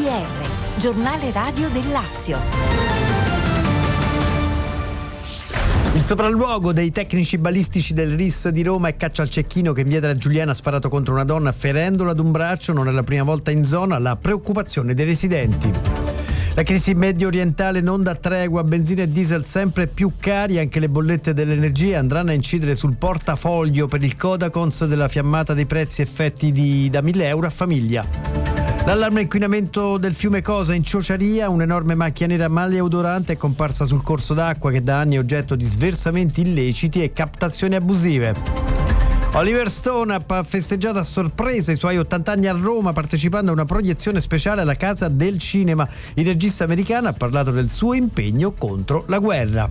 GR, giornale radio del Lazio. Il sopralluogo dei tecnici balistici del RIS di Roma e caccia al cecchino che in via della Giuliana ha sparato contro una donna ferendola ad un braccio. Non è la prima volta in zona, la preoccupazione dei residenti. La crisi medio orientale non dà tregua, benzina e diesel sempre più cari, anche le bollette dell'energia andranno a incidere sul portafoglio per il Codacons della fiammata dei prezzi effetti da 1.000 euro a famiglia. L'allarme inquinamento del fiume Cosa in Ciociaria, un'enorme macchia nera maleodorante è comparsa sul corso d'acqua che da anni è oggetto di sversamenti illeciti e captazioni abusive. Oliver Stone ha festeggiato a sorpresa i suoi 80 anni a Roma partecipando a una proiezione speciale alla Casa del Cinema. Il regista americano ha parlato del suo impegno contro la guerra.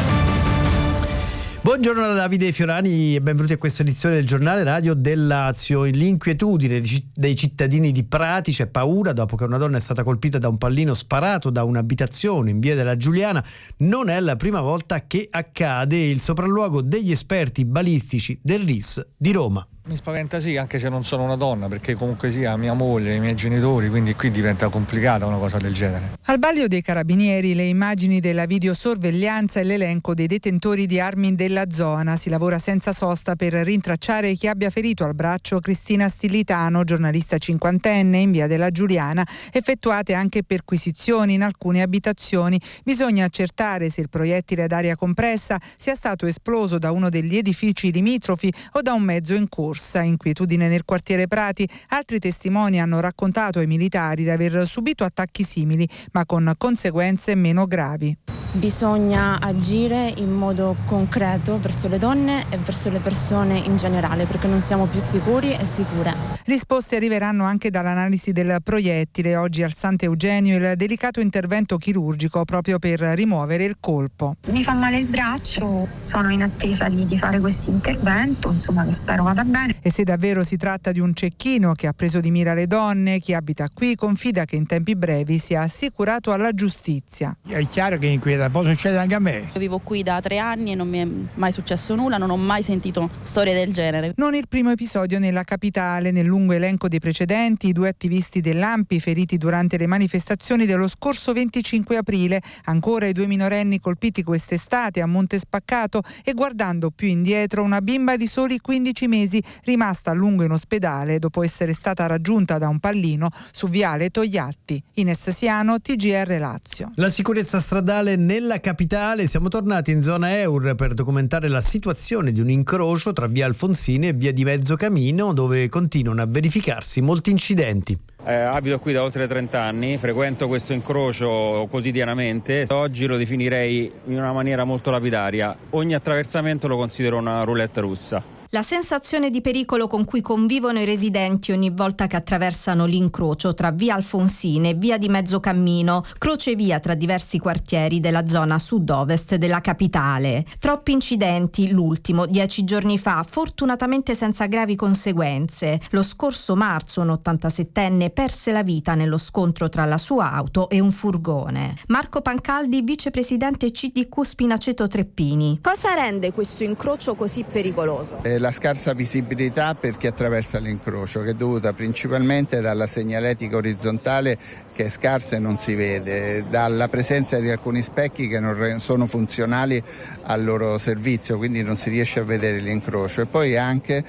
Buongiorno da Davide Fiorani e benvenuti a questa edizione del giornale radio del Lazio. L'inquietudine dei cittadini di Prati, c'è paura dopo che una donna è stata colpita da un pallino sparato da un'abitazione in via della Giuliana. Non è la prima volta che accade. Il sopralluogo degli esperti balistici del RIS di Roma. Mi spaventa sì, anche se non sono una donna, perché comunque sia mia moglie, i miei genitori, quindi qui diventa complicata una cosa del genere. Al vaglio dei carabinieri le immagini della videosorveglianza e l'elenco dei detentori di armi della zona. Si lavora senza sosta per rintracciare chi abbia ferito al braccio Cristina Stillitano, giornalista cinquantenne in via della Giuliana. Effettuate anche perquisizioni in alcune abitazioni. Bisogna accertare se il proiettile ad aria compressa sia stato esploso da uno degli edifici limitrofi o da un mezzo in corsa. Inquietudine nel quartiere Prati. Altri testimoni hanno raccontato ai militari di aver subito attacchi simili, ma con conseguenze meno gravi. Bisogna agire in modo concreto verso le donne e verso le persone in generale, perché non siamo più sicuri e sicure. Risposte arriveranno anche dall'analisi del proiettile. Oggi al Sant'Eugenio il delicato intervento chirurgico proprio per rimuovere il colpo. Mi fa male il braccio, sono in attesa di fare questo intervento, insomma, che spero vada bene. E se davvero si tratta di un cecchino che ha preso di mira le donne, chi abita qui confida che in tempi brevi sia assicurato alla giustizia. È chiaro che inquieta, può succedere anche a me. Io vivo qui da 3 anni e non mi è mai successo nulla, non ho mai sentito storie del genere. Non il primo episodio nella capitale. Nel lungo elenco dei precedenti, i 2 attivisti dell'ANPI feriti durante le manifestazioni dello scorso 25 aprile, ancora i 2 minorenni colpiti quest'estate a Monte Spaccato e, guardando più indietro, una bimba di soli 15 mesi rimasta a lungo in ospedale dopo essere stata raggiunta da un pallino su viale Togliatti. Ines Siano, TGR Lazio. La sicurezza stradale nella capitale. Siamo tornati in zona Eur per documentare la situazione di un incrocio tra via Alfonsine e via di Mezzocamino, dove continuano a verificarsi molti incidenti. Abito qui da oltre 30 anni, frequento questo incrocio quotidianamente. Oggi lo definirei in una maniera molto lapidaria. Ogni attraversamento lo considero una roulette russa. La sensazione di pericolo con cui convivono i residenti ogni volta che attraversano l'incrocio tra via Alfonsine e via di Mezzocammino, crocevia tra diversi quartieri della zona sud-ovest della capitale. Troppi incidenti, l'ultimo 10 giorni fa, fortunatamente senza gravi conseguenze. Lo scorso marzo un 87enne perse la vita nello scontro tra la sua auto e un furgone. Marco Pancaldi, vicepresidente CDQ Spinaceto Treppini. Cosa rende questo incrocio così pericoloso? La scarsa visibilità per chi attraversa l'incrocio, che è dovuta principalmente dalla segnaletica orizzontale che è scarsa e non si vede, dalla presenza di alcuni specchi che non sono funzionali al loro servizio, quindi non si riesce a vedere l'incrocio, e poi anche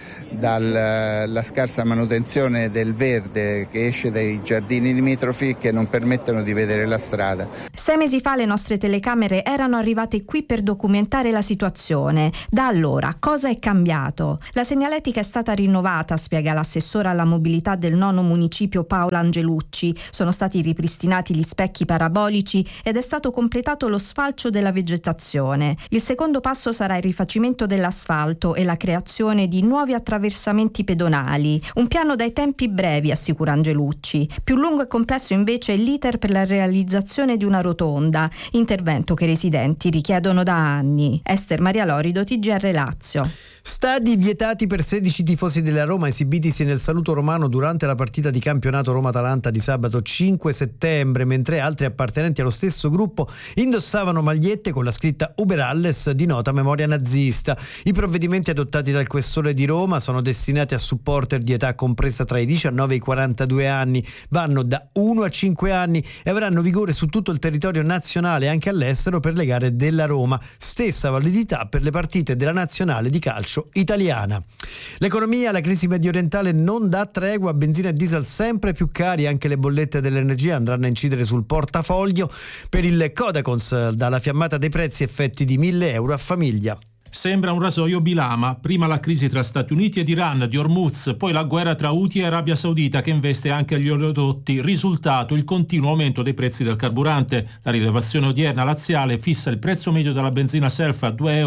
dalla scarsa manutenzione del verde che esce dai giardini limitrofi che non permettono di vedere la strada. 6 mesi fa le nostre telecamere erano arrivate qui per documentare la situazione. Da allora cosa è cambiato? La segnaletica è stata rinnovata, spiega l'assessora alla mobilità del 9° municipio Paola Angelucci. Sono stati ripristinati gli specchi parabolici ed è stato completato lo sfalcio della vegetazione. Il secondo passo sarà il rifacimento dell'asfalto e la creazione di nuovi attraversamenti pedonali. Un piano dai tempi brevi, assicura Angelucci. Più lungo e complesso invece è l'iter per la realizzazione di una rotonda, intervento che i residenti richiedono da anni. Ester Maria Lorido, TGR Lazio. Stadi vietati per 16 tifosi della Roma esibitisi nel saluto romano durante la partita di campionato Roma-Atalanta di sabato 5 settembre, mentre altri appartenenti allo stesso gruppo indossavano magliette con la scritta Uber Alles di nota memoria nazista. I provvedimenti adottati dal questore di Roma sono destinati a supporter di età compresa tra i 19 e i 42 anni, vanno da 1 a 5 anni e avranno vigore su tutto il territorio nazionale e anche all'estero per le gare della Roma, stessa validità per le partite della nazionale di calcio italiana. L'economia, la crisi mediorientale non dà tregua, benzina e diesel sempre più cari, anche le bollette dell'energia andranno a incidere sul portafoglio. Per il Codacons dalla fiammata dei prezzi effetti di 1.000 euro a famiglia. Sembra un rasoio bilama, prima la crisi tra Stati Uniti ed Iran di Hormuz, poi la guerra tra Houthi e Arabia Saudita che investe anche gli oleodotti, risultato il continuo aumento dei prezzi del carburante. La rilevazione odierna laziale fissa il prezzo medio della benzina self a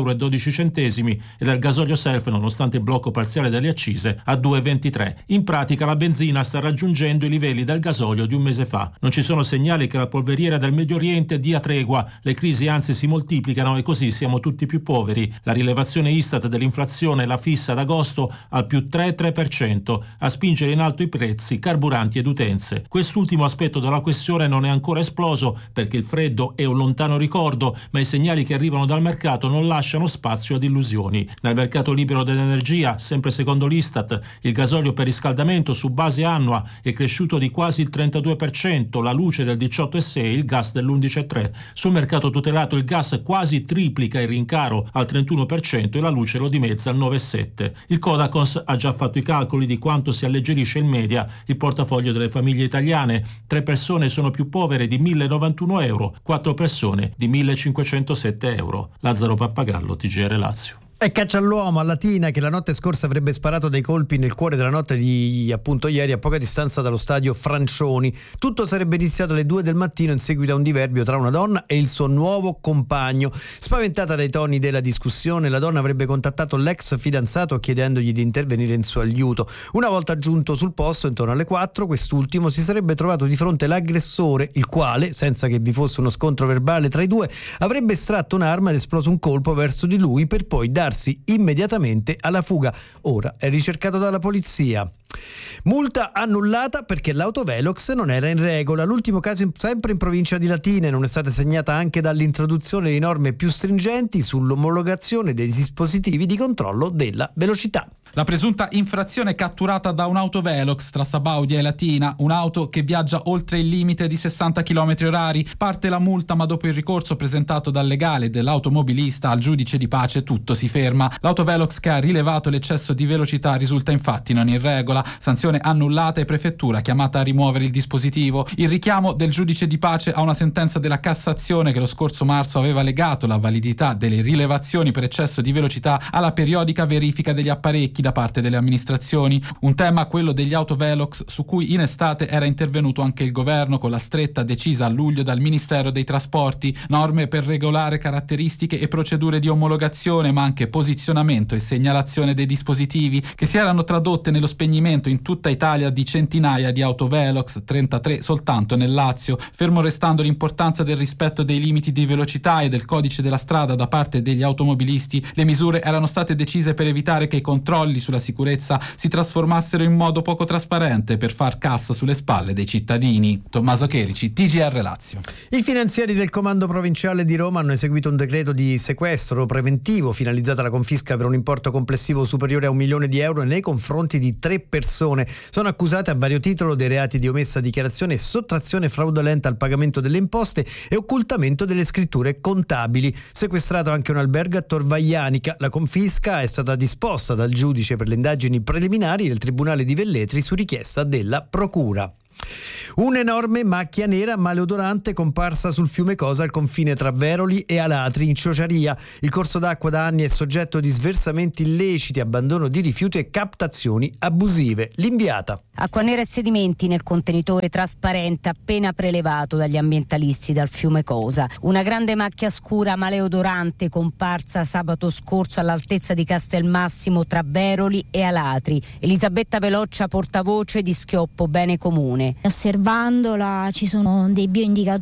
2,12 euro e del gasolio self, nonostante il blocco parziale delle accise, a 2,23. In pratica la benzina sta raggiungendo i livelli del gasolio di un mese fa. Non ci sono segnali che la polveriera del Medio Oriente dia tregua, le crisi anzi si moltiplicano e così siamo tutti più poveri. La rilevazione Istat dell'inflazione la fissa ad agosto al più 3,3%, a spingere in alto i prezzi, carburanti ed utenze. Quest'ultimo aspetto della questione non è ancora esploso perché il freddo è un lontano ricordo, ma i segnali che arrivano dal mercato non lasciano spazio ad illusioni. Nel mercato libero dell'energia, sempre secondo l'Istat, il gasolio per riscaldamento su base annua è cresciuto di quasi il 32%, la luce del 18,6%, il gas dell'11,3%. Sul mercato tutelato il gas quasi triplica il rincaro al 31% e la luce lo dimezza al 9,7%. Il Codacons ha già fatto i calcoli di quanto si alleggerisce in media il portafoglio delle famiglie italiane. 3 persone sono più povere di 1.091 euro, 4 persone di 1.507 euro. Lazzaro Pappagallo, TGR Lazio. E caccia all'uomo a Latina, che la notte scorsa avrebbe sparato dei colpi nel cuore della notte di appunto ieri a poca distanza dallo stadio Francioni. Tutto sarebbe iniziato alle 2 del mattino in seguito a un diverbio tra una donna e il suo nuovo compagno. Spaventata dai toni della discussione, la donna avrebbe contattato l'ex fidanzato chiedendogli di intervenire in suo aiuto. Una volta giunto sul posto, intorno alle 4, quest'ultimo si sarebbe trovato di fronte all'aggressore, il quale, senza che vi fosse uno scontro verbale tra i due, avrebbe estratto un'arma ed esploso un colpo verso di lui per poi darsi immediatamente alla fuga. Ora è ricercato dalla polizia. Multa annullata perché l'autovelox non era in regola. L'ultimo caso sempre in provincia di Latina, non è stata segnata anche dall'introduzione di norme più stringenti sull'omologazione dei dispositivi di controllo della velocità. La presunta infrazione catturata da un'autovelox tra Sabaudia e Latina, un'auto che viaggia oltre il limite di 60 km/h. Parte la multa, ma dopo il ricorso presentato dal legale dell'automobilista al giudice di pace tutto si ferma. L'autovelox che ha rilevato l'eccesso di velocità risulta infatti non in regola. Sanzione annullata e prefettura chiamata a rimuovere il dispositivo. Il richiamo del giudice di pace a una sentenza della Cassazione che lo scorso marzo aveva legato la validità delle rilevazioni per eccesso di velocità alla periodica verifica degli apparecchi da parte delle amministrazioni. Un tema, quello degli autovelox, su cui in estate era intervenuto anche il governo con la stretta decisa a luglio dal Ministero dei Trasporti, norme per regolare caratteristiche e procedure di omologazione, ma anche posizionamento e segnalazione dei dispositivi, che si erano tradotte nello spegnimento in tutta Italia di centinaia di autovelox, 33 soltanto nel Lazio. Fermo restando l'importanza del rispetto dei limiti di velocità e del codice della strada da parte degli automobilisti, le misure erano state decise per evitare che i controlli sulla sicurezza si trasformassero in modo poco trasparente per far cassa sulle spalle dei cittadini. Tommaso Cherici, TGR Lazio. I finanzieri del Comando Provinciale di Roma hanno eseguito un decreto di sequestro preventivo finalizzato alla confisca per un importo complessivo superiore a 1 milione di euro nei confronti di 3 persone. Sono accusate a vario titolo dei reati di omessa dichiarazione e sottrazione fraudolenta al pagamento delle imposte e occultamento delle scritture contabili. Sequestrato anche un albergo a Tor Vaianica. La confisca è stata disposta dal giudice per le indagini preliminari del Tribunale di Velletri su richiesta della Procura. Un'enorme macchia nera maleodorante comparsa sul fiume Cosa al confine tra Veroli e Alatri in Ciociaria. Il corso d'acqua da anni è soggetto di sversamenti illeciti, abbandono di rifiuti e captazioni abusive. L'inviata. Acqua nera e sedimenti nel contenitore trasparente appena prelevato dagli ambientalisti dal fiume Cosa. Una grande macchia scura maleodorante comparsa sabato scorso all'altezza di Castelmassimo tra Veroli e Alatri. Elisabetta Veloccia, portavoce di Schioppo Bene Comune. Osservandola ci sono dei bioindicatori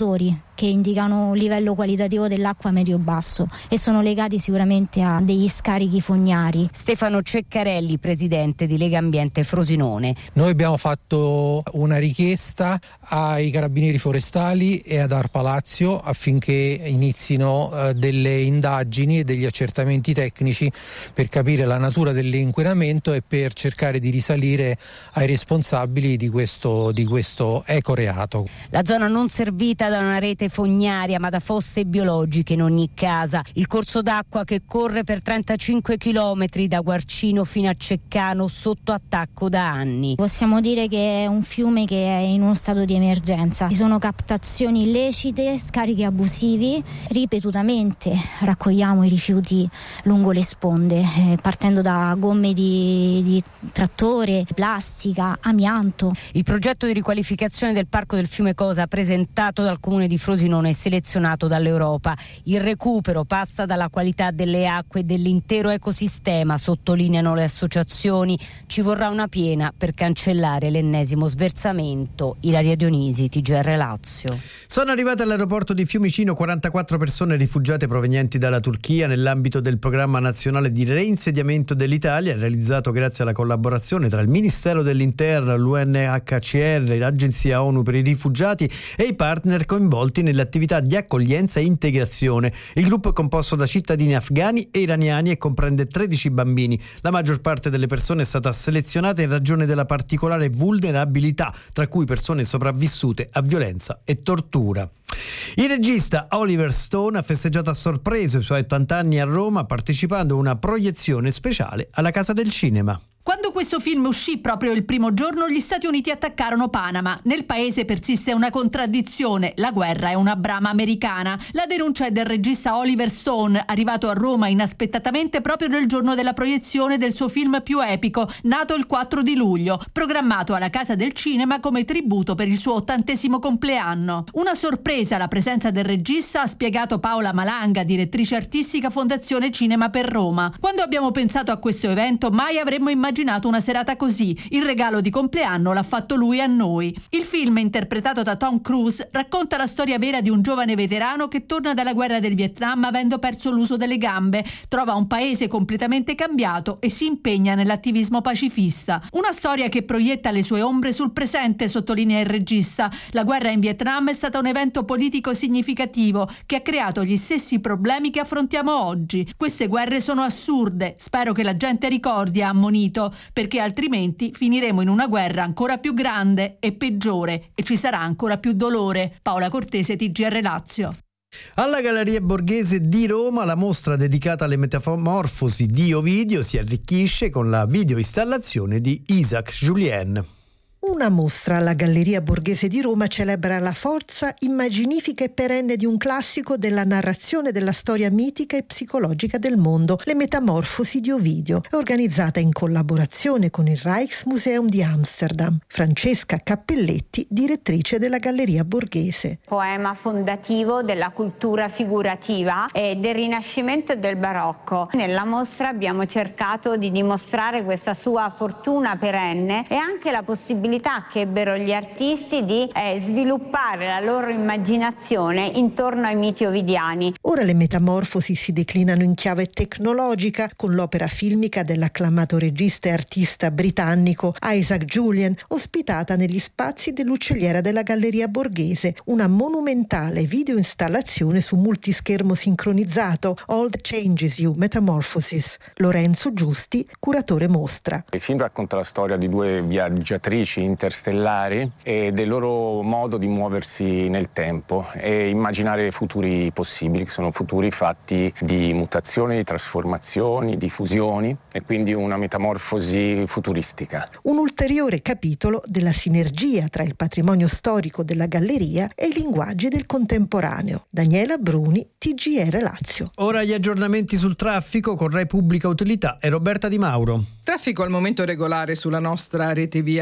che indicano un livello qualitativo dell'acqua medio-basso e sono legati sicuramente a degli scarichi fognari. Stefano Ceccarelli, presidente di Lega Ambiente Frosinone. Noi abbiamo fatto una richiesta ai carabinieri forestali e ad ARPA Lazio affinché inizino delle indagini e degli accertamenti tecnici per capire la natura dell'inquinamento e per cercare di risalire ai responsabili di questo ecoreato. La zona non servita da una rete fognaria ma da fosse biologiche in ogni casa. Il corso d'acqua che corre per 35 chilometri da Guarcino fino a Ceccano sotto attacco da anni. Possiamo dire che è un fiume che è in uno stato di emergenza. Ci sono captazioni illecite, scarichi abusivi, ripetutamente raccogliamo i rifiuti lungo le sponde, partendo da gomme di trattore, plastica, amianto. Il progetto di riqualificazione del parco del fiume Cosa, presentato dal comune di Frosinone e selezionato dall'Europa. Il recupero passa dalla qualità delle acque e dell'intero ecosistema, sottolineano le associazioni. Ci vorrà una piena per cancellare l'ennesimo sversamento. Ilaria Dionisi, TGR Lazio. Sono arrivate all'aeroporto di Fiumicino 44 persone rifugiate provenienti dalla Turchia nell'ambito del programma nazionale di reinsediamento dell'Italia, realizzato grazie alla collaborazione tra il Ministero dell'Interno, l'UNHCR, l'Agenzia ONU per i rifugiati e i partner coinvolti nelle attività di accoglienza e integrazione. Il gruppo è composto da cittadini afghani e iraniani e comprende 13 bambini. La maggior parte delle persone è stata selezionata in ragione della particolare vulnerabilità, tra cui persone sopravvissute a violenza e tortura. Il regista Oliver Stone ha festeggiato a sorpresa i suoi 80 anni a Roma partecipando a una proiezione speciale alla Casa del Cinema. Quando questo film uscì proprio il primo giorno, gli Stati Uniti attaccarono Panama. Nel paese persiste una contraddizione: la guerra è una brama americana. La denuncia è del regista Oliver Stone, arrivato a Roma inaspettatamente proprio nel giorno della proiezione del suo film più epico, nato il 4 di luglio, programmato alla Casa del Cinema come tributo per il suo 80° compleanno. Una sorpresa la presenza del regista, ha spiegato Paola Malanga, direttrice artistica Fondazione Cinema per Roma. Quando abbiamo pensato a questo evento, mai avremmo immaginato una serata così. Il regalo di compleanno l'ha fatto lui a noi. Il film, interpretato da Tom Cruise, racconta la storia vera di un giovane veterano che torna dalla guerra del Vietnam avendo perso l'uso delle gambe, trova un paese completamente cambiato e si impegna nell'attivismo pacifista. Una storia che proietta le sue ombre sul presente, sottolinea il regista. La guerra in Vietnam è stata un evento politico significativo che ha creato gli stessi problemi che affrontiamo oggi. Queste guerre sono assurde, spero che la gente ricordi, ha ammonito, perché altrimenti finiremo in una guerra ancora più grande e peggiore e ci sarà ancora più dolore. Paola Cortese, TGR Lazio. Alla Galleria Borghese di Roma la mostra dedicata alle metamorfosi di Ovidio si arricchisce con la videoinstallazione di Isaac Julien. Una mostra alla Galleria Borghese di Roma celebra la forza immaginifica e perenne di un classico della narrazione della storia mitica e psicologica del mondo, Le Metamorfosi di Ovidio, organizzata in collaborazione con il Rijksmuseum di Amsterdam. Francesca Cappelletti, direttrice della Galleria Borghese. Poema fondativo della cultura figurativa e del Rinascimento e del Barocco. Nella mostra abbiamo cercato di dimostrare questa sua fortuna perenne e anche la possibilità che ebbero gli artisti di sviluppare la loro immaginazione intorno ai miti ovidiani. Ora le metamorfosi si declinano in chiave tecnologica con l'opera filmica dell'acclamato regista e artista britannico Isaac Julien, ospitata negli spazi dell'Uccelliera della Galleria Borghese, una monumentale videoinstallazione su multischermo sincronizzato, All That Changes You, Metamorphosis. Lorenzo Giusti, curatore mostra. Il film racconta la storia di due viaggiatrici interstellari e del loro modo di muoversi nel tempo e immaginare futuri possibili, che sono futuri fatti di mutazioni, di trasformazioni, di fusioni e quindi una metamorfosi futuristica. Un ulteriore capitolo della sinergia tra il patrimonio storico della galleria e i linguaggi del contemporaneo. Daniela Bruni, TGR Lazio. Ora gli aggiornamenti sul traffico con Rai Pubblica Utilità e Roberta Di Mauro. Traffico al momento regolare sulla nostra rete viaria, sulla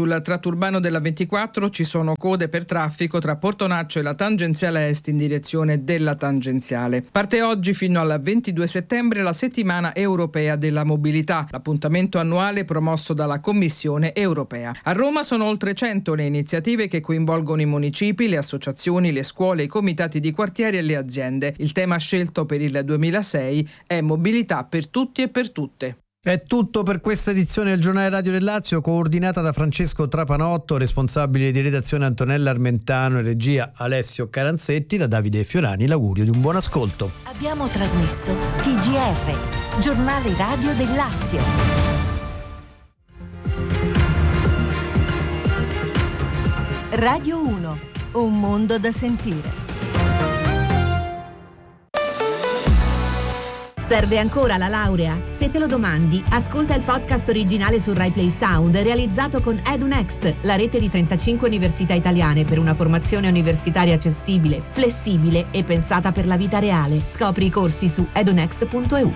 sul tratto urbano della 24 ci sono code per traffico tra Portonaccio e la tangenziale est in direzione della tangenziale. Parte oggi fino al 22 settembre la settimana europea della mobilità, l'appuntamento annuale promosso dalla Commissione europea. A Roma sono oltre 100 le iniziative che coinvolgono i municipi, le associazioni, le scuole, i comitati di quartiere e le aziende. Il tema scelto per il 2006 è mobilità per tutti e per tutte. È tutto per questa edizione del Giornale Radio del Lazio, coordinata da Francesco Trapanotto, responsabile di redazione Antonella Armentano e regia Alessio Caranzetti. Da Davide Fiorani l'augurio di un buon ascolto. Abbiamo trasmesso TGR, Giornale Radio del Lazio. Radio 1, un mondo da sentire. Serve ancora la laurea? Se te lo domandi, ascolta il podcast originale su Rai Play Sound realizzato con EduNext, la rete di 35 università italiane per una formazione universitaria accessibile, flessibile e pensata per la vita reale. Scopri i corsi su edunext.eu.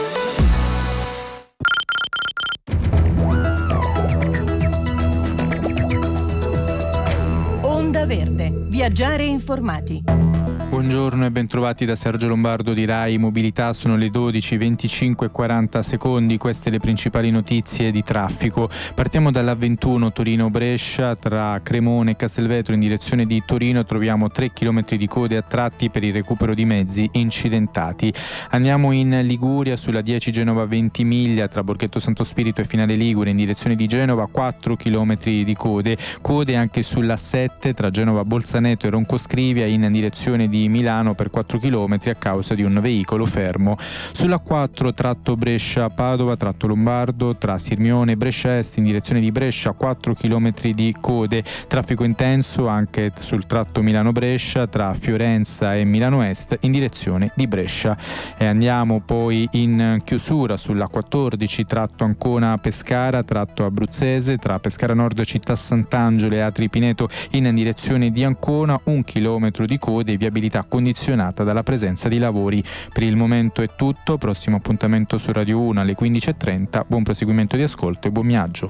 Onda Verde. Viaggiare informati. Buongiorno e bentrovati da Sergio Lombardo di Rai Mobilità. Sono le 12:25:40. Queste le principali notizie di traffico. Partiamo dalla 21 Torino-Brescia, tra Cremone e Castelvetro in direzione di Torino troviamo 3 km di code a tratti per il recupero di mezzi incidentati. Andiamo in Liguria sulla 10 Genova-Ventimiglia tra Borghetto Santo Spirito e Finale Ligure in direzione di Genova, 4 km di code anche sulla 7 tra Genova Bolzaneto e Roncoscrivia in direzione di Milano per 4 km a causa di un veicolo fermo. Sulla 4 tratto Brescia-Padova, tratto Lombardo tra Sirmione e Brescia Est in direzione di Brescia, 4 km di code, traffico intenso anche sul tratto Milano-Brescia tra Fiorenza e Milano Est in direzione di Brescia. E andiamo poi in chiusura sulla 14 tratto Ancona-Pescara, tratto abruzzese tra Pescara Nord e Città Sant'Angelo e Atri Pineto in direzione di Ancona, 1 chilometro di code e viabilità condizionata dalla presenza di lavori. Per il momento è tutto, prossimo appuntamento su Radio 1 alle 15:30. Buon proseguimento di ascolto e buon viaggio.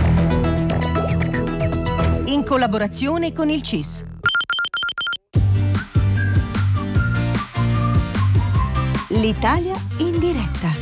In collaborazione con il CIS. L'Italia in diretta.